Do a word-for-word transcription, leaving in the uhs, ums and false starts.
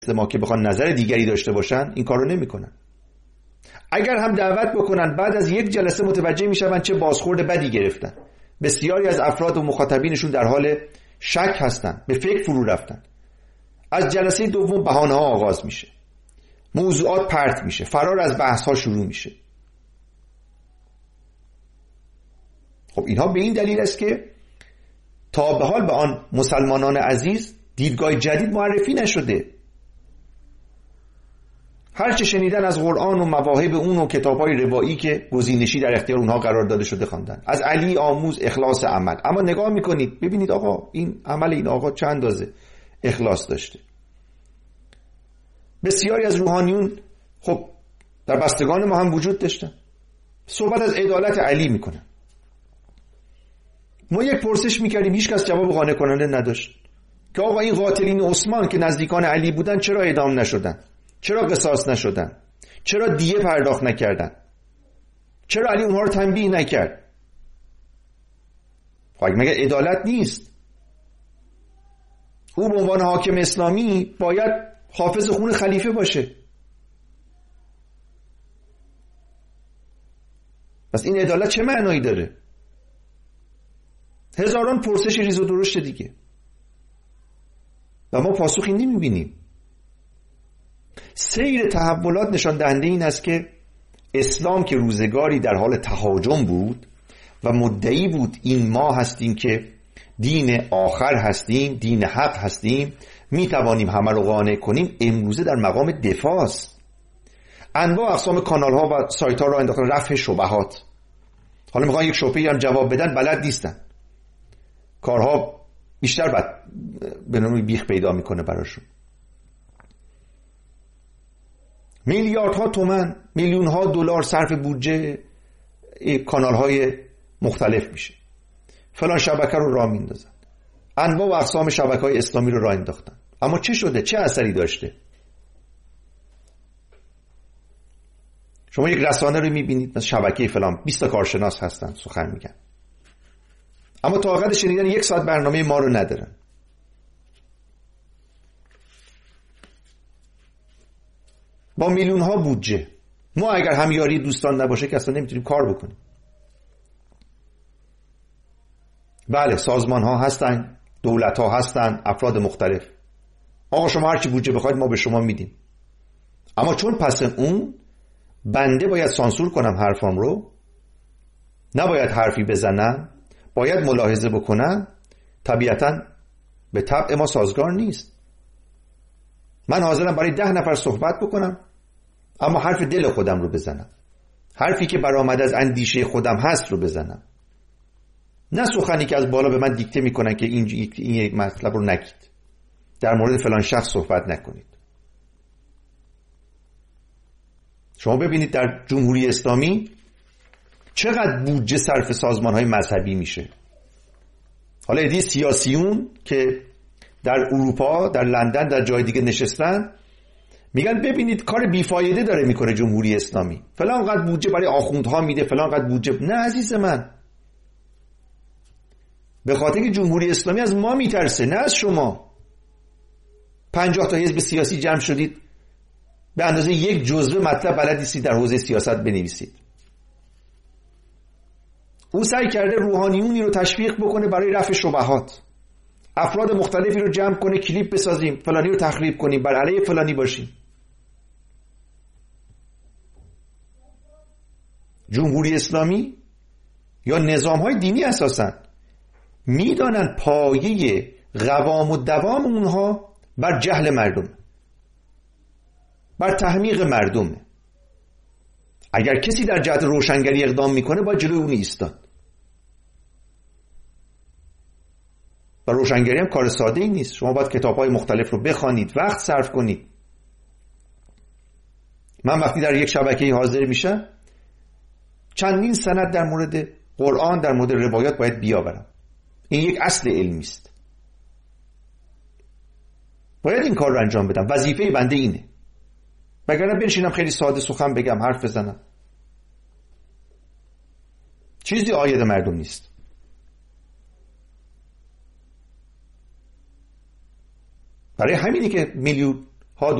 ما که بخوان نظر دیگری داشته باشن این کارو نمیکنن. اگر هم دعوت بکنن بعد از یک جلسه متوجه میشن چه بازخورد بدی گرفتن. بسیاری از افراد و مخاطبینشون در حال شک هستن، به فکر فرو رفتن. از جلسه دوم بهانه ها آغاز میشه، موضوعات پرت میشه، فرار از بحث ها شروع میشه. خب اینها به این دلیل است که تا به حال به آن مسلمانان عزیز دیدگاه جدید معرفی نشده. هرچه شنیدن از قرآن و مواهب اون و کتاب‌های روایی که گزینشی در اختیار اونها قرار داده شده خواندن. از علی آموز اخلاص عمل. اما نگاه میکنید ببینید آقا این عمل این آقا چند اندازه اخلاص داشته. بسیاری از روحانیون خب در بستگان ما هم وجود داشتن، صحبت از عدالت علی میکنن. ما یک پرسش میکردیم هیچ کس جواب قانع کننده نداشت که آقا این قاتلین عثمان که نزدیکان علی بودن چرا اعدام نشدن؟ چرا قصاص نشدن؟ چرا دیه پرداخت نکردن؟ چرا علی اونها رو تنبیه نکرد؟ خب مگه عدالت نیست؟ او به عنوان حاکم اسلامی باید حافظ خون خلیفه باشه. پس این عدالت چه معنایی داره؟ هزاران پرسش ریز و درشت دیگه و ما پاسخی نمیبینیم. سیر تحولات نشان دهنده این است که اسلام که روزگاری در حال تهاجم بود و مدعی بود این ما هستیم که دین آخر هستیم، دین حق هستیم، می توانیم همه رو قانع کنیم، امروزه در مقام دفاع است. انواع اقسام کانال ها و سایت ها را انداختن رفع شبهات. حالا میخوان یک شبهه‌ای هم جواب بدن، بلد نیستن. کارها بیشتر بد به نوعی بیخ پیدا میکنه براشون. میلیاردها تومان، میلیون ها دلار صرف بودجه کانال های مختلف میشه. فلان شبکه رو راه میندازن، انواع و اقسام شبکه های اسلامی رو راه انداختن. اما چه شده؟ چه اثری داشته؟ شما یک رسانه رو میبینید مثل شبکه فلان، بیست تا کارشناس هستن سخن میگن، اما طاقت شنیدن یک ساعت برنامه ما رو ندارن. با میلیون ها بودجه ما اگر همیاری دوستان نباشه که اصلا نمیتونیم کار بکنیم. بله سازمان ها هستن، دولت ها هستن، افراد مختلف. آقا شما هرچی بودجه بخواید ما به شما میدیم، اما چون پس اون بنده باید سانسور کنم حرفام رو، نباید حرفی بزنم، باید ملاحظه بکنم، طبیعتاً به طبع ما سازگار نیست. من حاضرم برای ده نفر صحبت بکنم اما حرف دل خودم رو بزنم، حرفی که برآمده از اندیشه خودم هست رو بزنم، نه سخنی که از بالا به من دیکته میکنن که این این یک مطلب رو نگید، در مورد فلان شخص صحبت نکنید. شما ببینید در جمهوری اسلامی چقدر بودجه صرف سازمان‌های مذهبی میشه. حالا ایده سیاسیون که در اروپا، در لندن، در جای دیگه نشستن میگن ببینید کار بیفایده داره میکنه جمهوری اسلامی، فلان قدر بودجه برای آخوندها میده، فلان قدر بودجه. نه عزیز من، به خاطر که جمهوری اسلامی از ما میترسه، نه از شما. پنجاه تا حزب سیاسی جمع شدید، به اندازه یک جزوه مطلب بلد نیستید در حوزه سیاست بنویسید. او سعی کرده روحانیونی رو تشویق بکنه برای رفع شبهات، افراد مختلفی رو جمع کنه، کلیپ بسازیم، فلانی رو تخریب کنیم، بر علیه فلانی باشیم. جمهوری اسلامی یا نظام‌های دینی اساساً میدانن پایه قوام و دوام اونها بر جهل مردم، بر تحمیق مردم. اگر کسی در جهت روشنگری اقدام میکنه باید جلوی اون ایستاد. و روشنگری هم کار ساده ای نیست. شما باید کتاب‌های مختلف رو بخوانید، وقت صرف کنید. من وقتی در یک شبکه حاضر میشم چندین سند در مورد قرآن، در مورد روایات باید بیاورم. این یک اصل علمی است. باید این کار رو انجام بدم. وظیفه بنده اینه. وگرنه بنشینم خیلی ساده سخن بگم، حرف بزنم، چیزی عاید مردم نیست. برای همینی که میلیون